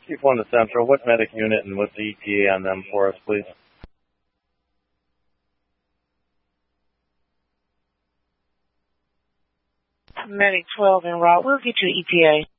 Chief 1 to Central, what medic unit and what's the ETA on them for us, please? Medic 12 en route. We'll get you ETA.